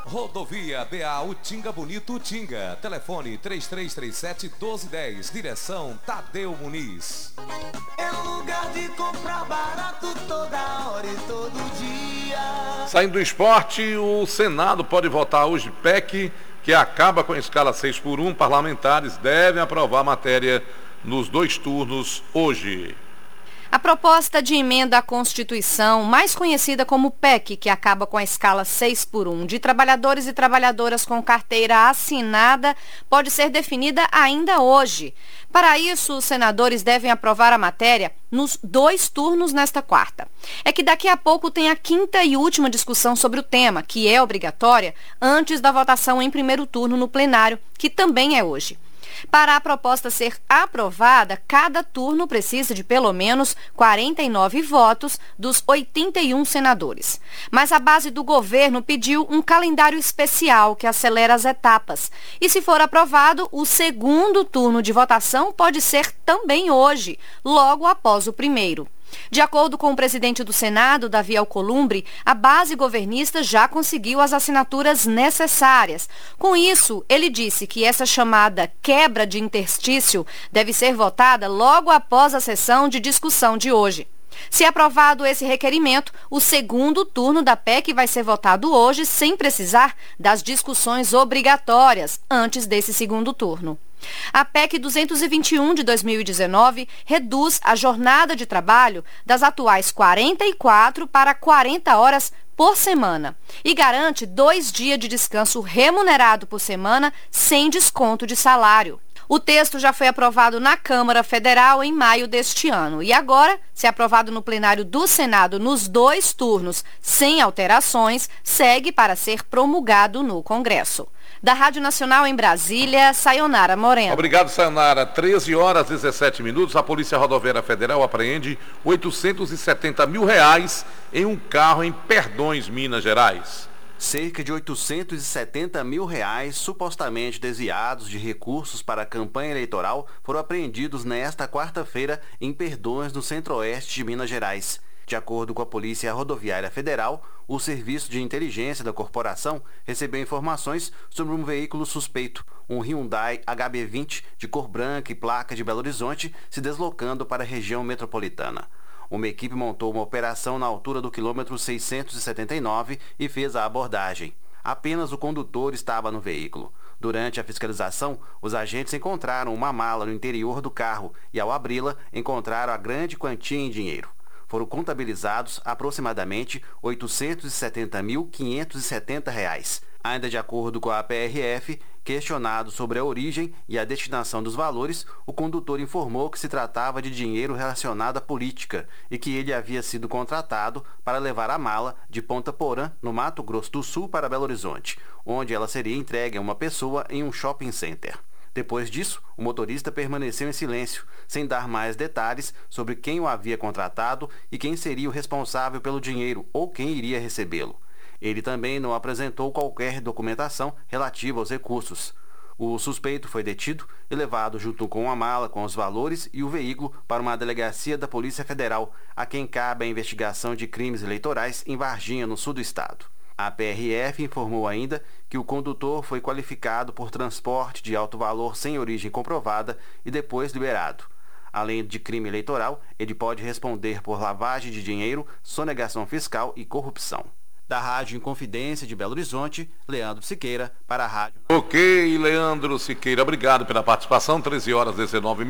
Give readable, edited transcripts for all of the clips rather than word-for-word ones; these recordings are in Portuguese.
Rodovia BA Utinga Bonito Utinga. Telefone 3337-1210. Direção Tadeu Muniz. É lugar de comprar barato toda hora e todo dia. Saindo do esporte, o Senado pode votar hoje PEC, que acaba com a escala 6x1. Parlamentares devem aprovar a matéria nos 2 turnos hoje. A proposta de emenda à Constituição, mais conhecida como PEC, que acaba com a escala 6x1, de trabalhadores e trabalhadoras com carteira assinada, pode ser definida ainda hoje. Para isso, os senadores devem aprovar a matéria nos 2 turnos nesta quarta. É que daqui a pouco tem a 5ª e última discussão sobre o tema, que é obrigatória, antes da votação em primeiro turno no plenário, que também é hoje. Para a proposta ser aprovada, cada turno precisa de pelo menos 49 votos dos 81 senadores. Mas a base do governo pediu um calendário especial que acelera as etapas. E se for aprovado, o segundo turno de votação pode ser também hoje, logo após o primeiro. De acordo com o presidente do Senado, Davi Alcolumbre, a base governista já conseguiu as assinaturas necessárias. Com isso, ele disse que essa chamada quebra de interstício deve ser votada logo após a sessão de discussão de hoje. Se aprovado esse requerimento, o segundo turno da PEC vai ser votado hoje sem precisar das discussões obrigatórias antes desse segundo turno. A PEC 221 de 2019 reduz a jornada de trabalho das atuais 44 para 40 horas por semana e garante 2 dias de descanso remunerado por semana sem desconto de salário. O texto já foi aprovado na Câmara Federal em maio deste ano e agora, se aprovado no plenário do Senado nos 2 turnos sem alterações, segue para ser promulgado no Congresso. Da Rádio Nacional em Brasília, Sayonara Moreno. Obrigado, Sayonara. 13h17, a Polícia Rodoviária Federal apreende R$870 mil em um carro em Perdões, Minas Gerais. Cerca de R$870 mil supostamente desviados de recursos para a campanha eleitoral foram apreendidos nesta quarta-feira em Perdões, no centro-oeste de Minas Gerais. De acordo com a Polícia Rodoviária Federal, o Serviço de Inteligência da corporação recebeu informações sobre um veículo suspeito, um Hyundai HB20 de cor branca e placa de Belo Horizonte, se deslocando para a região metropolitana. Uma equipe montou uma operação na altura do quilômetro 679 e fez a abordagem. Apenas o condutor estava no veículo. Durante a fiscalização, os agentes encontraram uma mala no interior do carro e, ao abri-la, encontraram a grande quantia em dinheiro. Foram contabilizados aproximadamente R$ 870.570. Ainda de acordo com a PRF, questionado sobre a origem e a destinação dos valores, o condutor informou que se tratava de dinheiro relacionado à política e que ele havia sido contratado para levar a mala de Ponta Porã, no Mato Grosso do Sul, para Belo Horizonte, onde ela seria entregue a uma pessoa em um shopping center. Depois disso, o motorista permaneceu em silêncio, sem dar mais detalhes sobre quem o havia contratado e quem seria o responsável pelo dinheiro ou quem iria recebê-lo. Ele também não apresentou qualquer documentação relativa aos recursos. O suspeito foi detido e levado junto com a mala com os valores e o veículo para uma delegacia da Polícia Federal, a quem cabe a investigação de crimes eleitorais em Varginha, no sul do estado. A PRF informou ainda que o condutor foi qualificado por transporte de alto valor sem origem comprovada e depois liberado. Além de crime eleitoral, ele pode responder por lavagem de dinheiro, sonegação fiscal e corrupção. Da Rádio Inconfidência de Belo Horizonte, Leandro Siqueira, para a Rádio... Ok, Leandro Siqueira, obrigado pela participação. 13h19,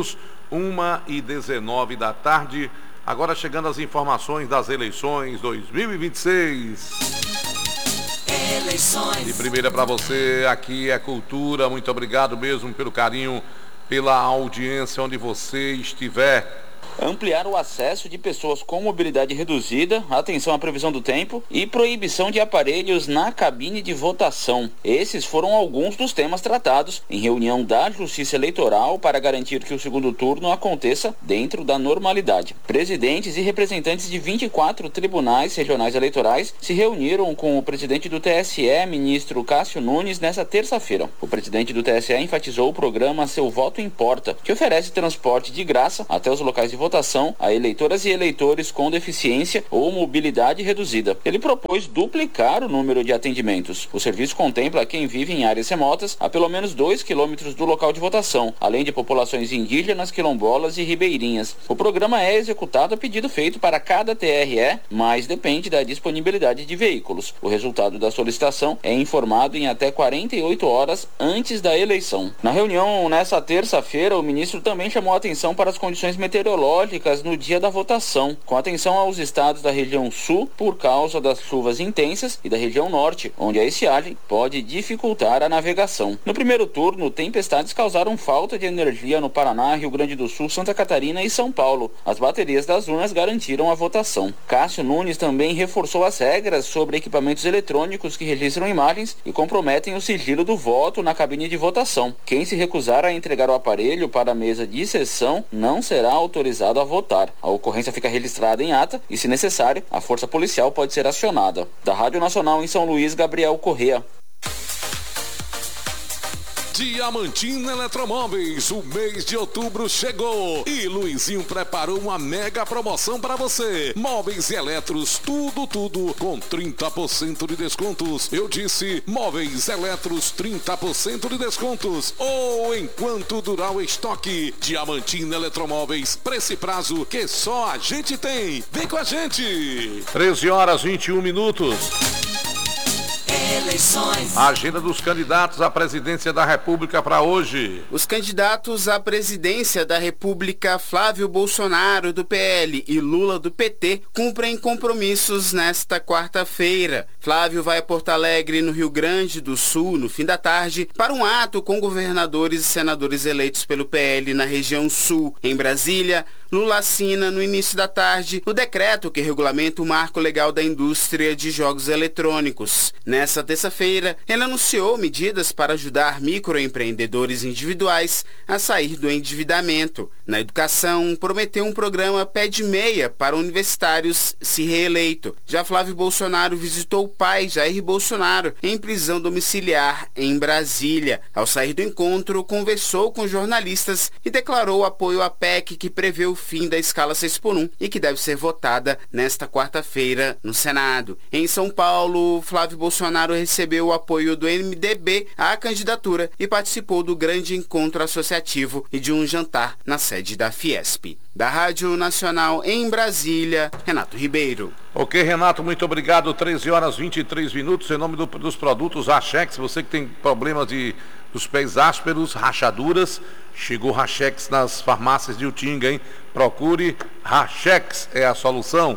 1h19 da tarde. Agora chegando as informações das eleições 2026. Eleições. De primeira para você, aqui é Cultura. Muito obrigado mesmo pelo carinho, pela audiência onde você estiver. Ampliar o acesso de pessoas com mobilidade reduzida, atenção à previsão do tempo e proibição de aparelhos na cabine de votação. Esses foram alguns dos temas tratados em reunião da Justiça Eleitoral para garantir que o segundo turno aconteça dentro da normalidade. Presidentes e representantes de 24 tribunais regionais eleitorais se reuniram com o presidente do TSE, ministro Cássio Nunes, nesta terça-feira. O presidente do TSE enfatizou o programa Seu Voto Importa, que oferece transporte de graça até os locais locais de votação a eleitoras e eleitores com deficiência ou mobilidade reduzida. Ele propôs duplicar o número de atendimentos. O serviço contempla quem vive em áreas remotas a pelo menos 2 quilômetros do local de votação, além de populações indígenas, quilombolas e ribeirinhas. O programa é executado a pedido feito para cada TRE, mas depende da disponibilidade de veículos. O resultado da solicitação é informado em até 48 horas antes da eleição. Na reunião nesta terça-feira, o ministro também chamou a atenção para as condições meteorológicas no dia da votação, com atenção aos estados da região sul por causa das chuvas intensas e da região norte, onde a estiagem pode dificultar a navegação. No primeiro turno, tempestades causaram falta de energia no Paraná, Rio Grande do Sul, Santa Catarina e São Paulo. As baterias das urnas garantiram a votação. Cássio Nunes também reforçou as regras sobre equipamentos eletrônicos que registram imagens e comprometem o sigilo do voto na cabine de votação. Quem se recusar a entregar o aparelho para a mesa de sessão não será autorizado a votar. A ocorrência fica registrada em ata e, se necessário, a força policial pode ser acionada. Da Rádio Nacional em São Luís, Gabriel Correa. Diamantina Eletromóveis, o mês de outubro chegou e Luizinho preparou uma mega promoção para você. Móveis e eletros, tudo com 30% de descontos. Eu disse móveis eletros, 30% de descontos. Ou enquanto durar o estoque. Diamantina Eletromóveis, preço e prazo que só a gente tem. Vem com a gente. 13h21. Eleições. A agenda dos candidatos à presidência da República para hoje. Os candidatos à presidência da República, Flávio Bolsonaro, do PL, e Lula, do PT, cumprem compromissos nesta quarta-feira. Flávio vai a Porto Alegre, no Rio Grande do Sul, no fim da tarde, para um ato com governadores e senadores eleitos pelo PL na região sul. Em Brasília, Lula assina, no início da tarde, o decreto que regulamenta o marco legal da indústria de jogos eletrônicos. Nessa terça-feira, ele anunciou medidas para ajudar microempreendedores individuais a sair do endividamento. Na educação, prometeu um programa Pé de Meia para universitários se reeleito. Já Flávio Bolsonaro visitou o pai, Jair Bolsonaro, em prisão domiciliar em Brasília. Ao sair do encontro, conversou com jornalistas e declarou apoio à PEC que prevê o fim da escala 6x1 e que deve ser votada nesta quarta-feira no Senado. Em São Paulo, Flávio Bolsonaro recebeu o apoio do MDB à candidatura e participou do grande encontro associativo e de um jantar na sede da Fiesp. Da Rádio Nacional em Brasília, Renato Ribeiro. Ok, Renato, muito obrigado. 13h23. Em nome dos produtos Rachex, você que tem problemas dos pés ásperos, rachaduras, chegou Rachex nas farmácias de Utinga, hein? Procure Rachex, é a solução.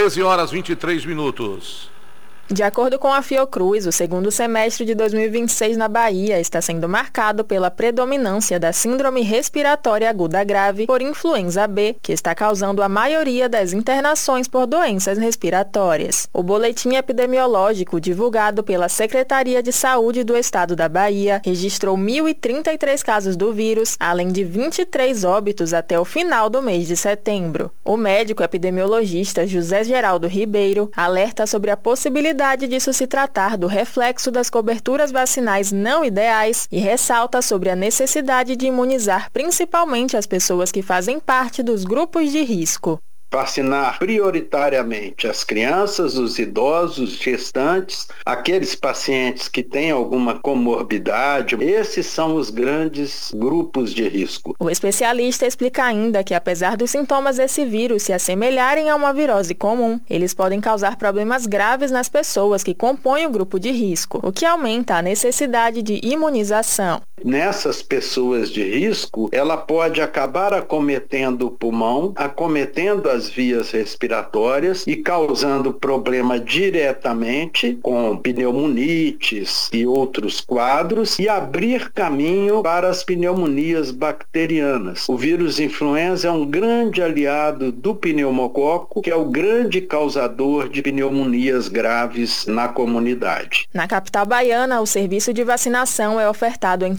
13h23. De acordo com a Fiocruz, o segundo semestre de 2026 na Bahia está sendo marcado pela predominância da síndrome respiratória aguda grave por influenza B, que está causando a maioria das internações por doenças respiratórias. O boletim epidemiológico divulgado pela Secretaria de Saúde do Estado da Bahia registrou 1.033 casos do vírus, além de 23 óbitos até o final do mês de setembro. O médico epidemiologista José Geraldo Ribeiro alerta sobre a possibilidade disso se tratar do reflexo das coberturas vacinais não ideais e ressalta sobre a necessidade de imunizar principalmente as pessoas que fazem parte dos grupos de risco. Vacinar prioritariamente as crianças, os idosos, gestantes, aqueles pacientes que têm alguma comorbidade. Esses são os grandes grupos de risco. O especialista explica ainda que, apesar dos sintomas desse vírus se assemelharem a uma virose comum, eles podem causar problemas graves nas pessoas que compõem o grupo de risco, o que aumenta a necessidade de imunização. Nessas pessoas de risco, ela pode acabar acometendo o pulmão, acometendo as vias respiratórias e causando problema diretamente com pneumonites e outros quadros e abrir caminho para as pneumonias bacterianas. O vírus influenza é um grande aliado do pneumococo, que é o grande causador de pneumonias graves na comunidade. Na capital baiana, o serviço de vacinação é ofertado em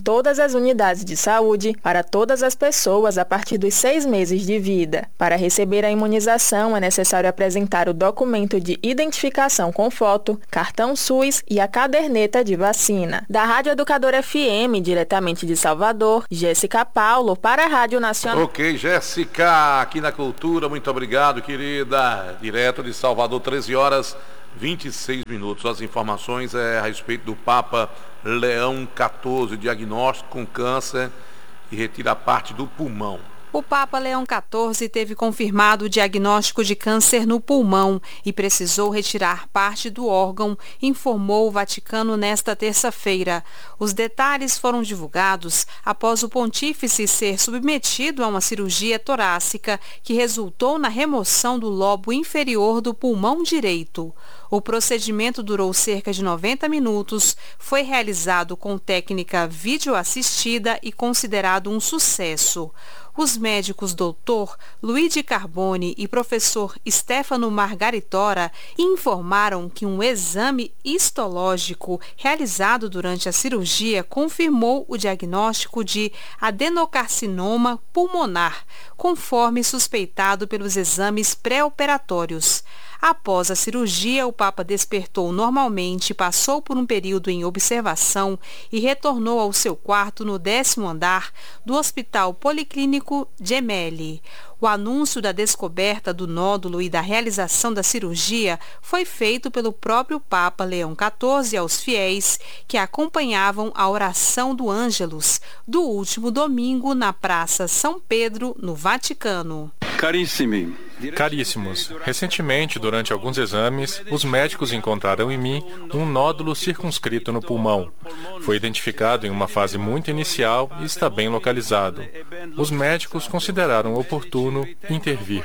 todas as unidades de saúde para todas as pessoas a partir dos 6 meses de vida. Para receber a imunização, é necessário apresentar o documento de identificação com foto, cartão SUS e a caderneta de vacina. Da Rádio Educadora FM, diretamente de Salvador, Jéssica Paulo, para a Rádio Nacional. Ok, Jéssica, aqui na Cultura, muito obrigado, querida. Direto de Salvador, 13 horas 26 minutos. As informações a respeito do Papa Leão XIV, diagnóstico com câncer e retira parte do pulmão. O Papa Leão XIV teve confirmado o diagnóstico de câncer no pulmão e precisou retirar parte do órgão, informou o Vaticano nesta terça-feira. Os detalhes foram divulgados após o pontífice ser submetido a uma cirurgia torácica que resultou na remoção do lobo inferior do pulmão direito. O procedimento durou cerca de 90 minutos, foi realizado com técnica videoassistida e considerado um sucesso. Os médicos Dr. Luigi Carboni e professor Stefano Margaritora informaram que um exame histológico realizado durante a cirurgia confirmou o diagnóstico de adenocarcinoma pulmonar, conforme suspeitado pelos exames pré-operatórios. Após a cirurgia, o Papa despertou normalmente, passou por um período em observação e retornou ao seu quarto no 10º andar do Hospital Policlínico Gemelli. O anúncio da descoberta do nódulo e da realização da cirurgia foi feito pelo próprio Papa Leão XIV aos fiéis que acompanhavam a oração do Ângelus do último domingo na Praça São Pedro, no Vaticano. Caríssimos, recentemente, durante alguns exames, os médicos encontraram em mim um nódulo circunscrito no pulmão. Foi identificado em uma fase muito inicial e está bem localizado. Os médicos consideraram oportuno intervir.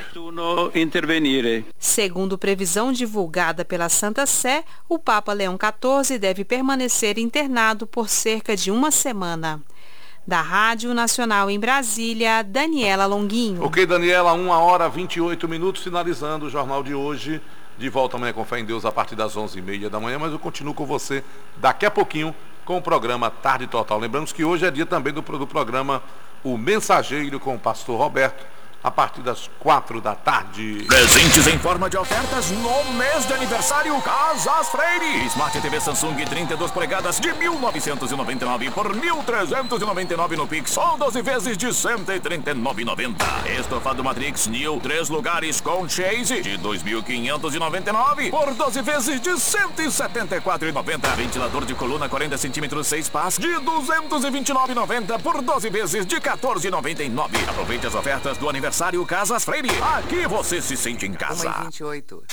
Segundo previsão divulgada pela Santa Sé, o Papa Leão XIV deve permanecer internado por cerca de uma semana. Da Rádio Nacional em Brasília, Daniela Longuinho. Ok, Daniela, 1h28, finalizando o jornal de hoje. De volta amanhã com fé em Deus a partir das 11h30 da manhã, mas eu continuo com você daqui a pouquinho com o programa Tarde Total. Lembramos que hoje é dia também do programa O Mensageiro com o pastor Roberto, a partir das 4 da tarde. Presentes em forma de ofertas no mês de aniversário Casas Freire. Smart TV Samsung 32 polegadas de 1.999 por 1.399 no Pix, só 12 vezes de 139,90. Estofado Matrix New 3 lugares com Chase de 2.599 por 12 vezes de 174,90. Ventilador de coluna 40 cm 6 pás de 229,90 por 12 vezes de 14,99. Aproveite as ofertas do aniversário Casas Freire. Aqui você se sente em casa. 1h28.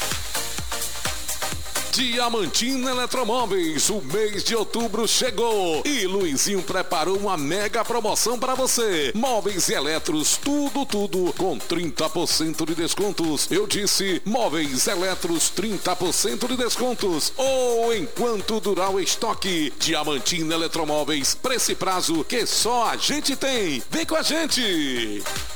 Diamantina Eletromóveis, o mês de outubro chegou e Luizinho preparou uma mega promoção para você. Móveis e eletros, tudo com 30% de descontos. Eu disse móveis eletros, 30% de descontos. Ou enquanto durar o estoque. Diamantina Eletromóveis, preço e prazo que só a gente tem. Vem com a gente!